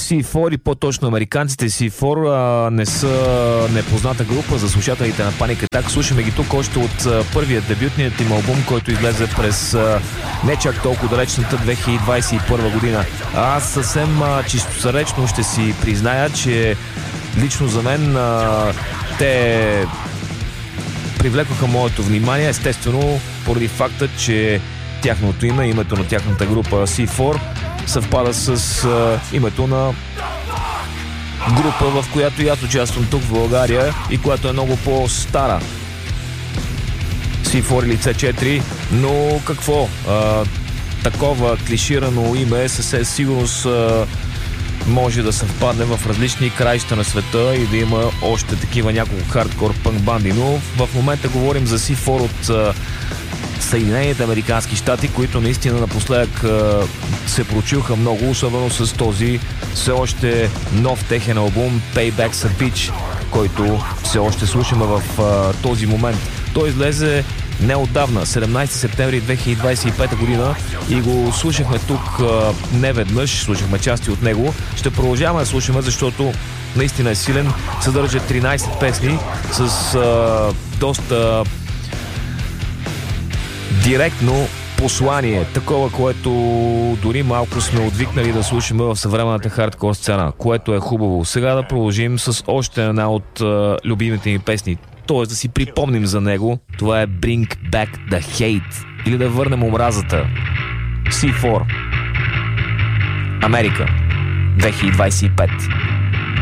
C4 и по-точно американците C4 не са непозната група за слушателите на Panic Attack. Слушаме ги тук още от първият дебютният им албум, който излезе през не чак толкова далечната 2021 година. Аз съвсем чистосърдечно ще си призная, че лично за мен те привлекоха моето внимание, естествено поради факта, че тяхното име, името на тяхната група C4 съвпада с името на група, в която и аз участвам тук в България и която е много по-стара. C4 или C4, но какво? Такова клиширано име със сигурност може да съвпадне в различни краища на света и да има още такива няколко хардкор пънк банди, но в момента говорим за C4 от Съединените американски щати, които наистина напоследък се прочуха много, особено с този все още нов техен албум Payback's a Bitch, който все още слушаме в този момент. Той излезе неотдавна, 17 септември 2025 година и го слушахме тук не веднъж, слушахме части от него. Ще продължаваме да слушаме, защото наистина е силен, съдържа 13 песни с доста директно послание, такова, което дори малко сме отвикнали да слушаме в съвременната хардкор сцена, което е хубаво. Сега да продължим с още една от любимите ми песни, т.е. да си припомним за него. Това е Bring Back the Hate или да върнем омразата. C4 Америка 2025.